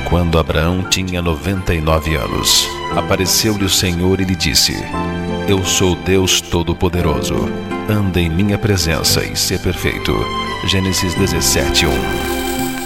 Quando Abraão tinha 99 anos, apareceu-lhe o Senhor e lhe disse: Eu sou Deus Todo-Poderoso. Anda em minha presença e sê perfeito. Gênesis 17:1.